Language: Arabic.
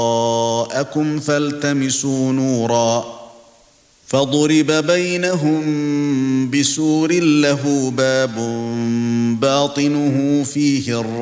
وراءكم فالتمسوا نورا فضرب بينهم بسور له باب باطنه فيه الرحمة